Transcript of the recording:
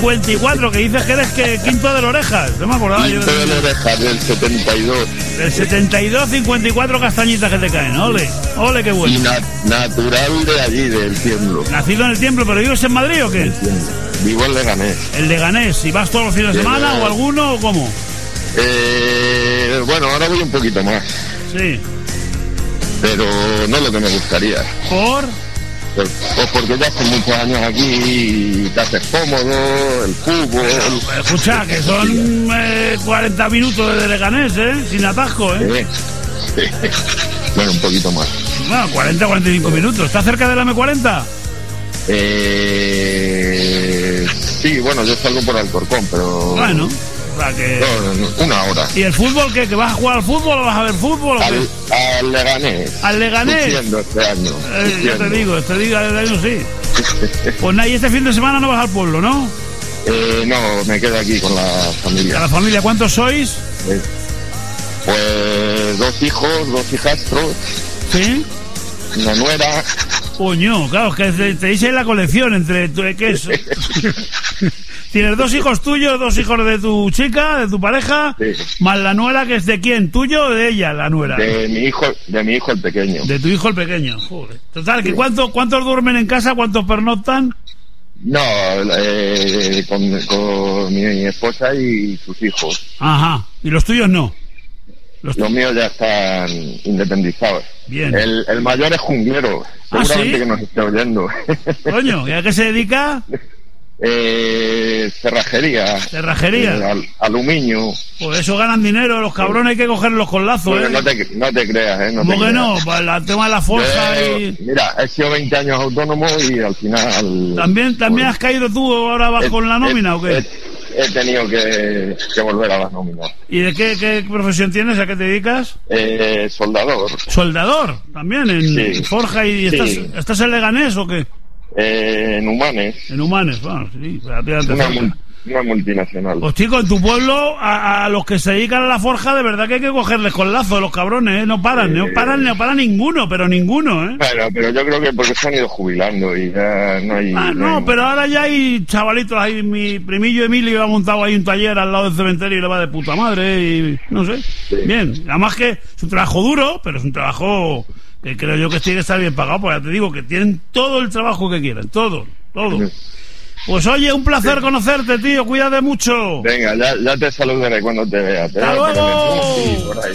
54, que dices que eres quinto de Orejas. No me acordaba yo. Quinto de Orejas, del 72. Del 72, 54 castañitas que te caen. Ole, ole, qué bueno. Y natural de allí, del Tiemblo. Nacido en el Tiemblo, ¿pero vives en Madrid o qué? Vivo en Leganés. El Leganés. ¿Y vas todos los fines de semana o alguno o cómo? Bueno, ahora voy un poquito más. Sí. Pero no lo que me gustaría. ¿Por? Pues porque ya hace muchos años aquí y te haces cómodo, el fútbol... Escucha, que son 40 minutos desde Leganés, sin atasco, Sí. Bueno, un poquito más. Bueno, 40-45 minutos. ¿Está cerca de la M40? Sí, bueno, yo salgo por Alcorcón, pero... Bueno, o sea que... No, una hora. ¿Y el fútbol qué? ¿Que vas a jugar al fútbol o vas a ver fútbol o qué? Al Leganés. ¿Al Leganés? Diciendo este año. Yo te digo, este año sí. Pues nada, y este fin de semana no vas al pueblo, ¿no? No, me quedo aquí con la familia. ¿A la familia cuántos sois? Pues 2 hijos, 2 hijastros. ¿Sí? Una nuera. Coño, claro, es que te dice la colección entre... ¿Qué es? Tienes 2 hijos tuyos, 2 hijos de tu chica, de tu pareja, sí. Más la nuera, que es de quién, tuyo o de ella, la nuera. De mi hijo el pequeño. De tu hijo el pequeño, joder. Total, ¿que cuántos duermen en casa, cuántos pernoctan? No, con mi esposa y sus hijos. Ajá, ¿y los tuyos no? Los míos ya están independizados. Bien. El mayor es junglero, seguramente. ¿Sí? Que nos esté oyendo. Coño, ¿y a qué se dedica? Cerrajería. Cerrajería. Aluminio. Pues eso ganan dinero, los cabrones hay que cogerlos con lazo, Bueno, no te creas, ¿Cómo que no? Pues el tema de la forja y... Mira, he sido 20 años autónomo y al final... ¿También has caído tú ahora vas con la nómina o qué? He tenido que volver a la nómina. ¿Y de qué profesión tienes? ¿A qué te dedicas? Soldador. ¿Soldador? ¿También? ¿En forja? ¿Y sí. estás en Leganés o qué? En Humanes. En Humanes, bueno, sí. Una multinacional. Pues chicos, en tu pueblo, a los que se dedican a la forja, de verdad que hay que cogerles con lazo, los cabrones, No paran ninguno, pero ninguno, Pero yo creo que porque se han ido jubilando y ya no hay... pero ahora ya hay chavalitos, ahí mi primillo Emilio ha montado ahí un taller al lado del cementerio y le va de puta madre y no sé. Sí. Bien, además que es un trabajo duro, pero es un trabajo que creo yo que tiene que estar bien pagado, porque ya te digo que tienen todo el trabajo que quieran, todo. Pues oye, un placer conocerte, tío, cuídate mucho. Venga, ya te saludaré cuando te vea. ¡Hasta luego!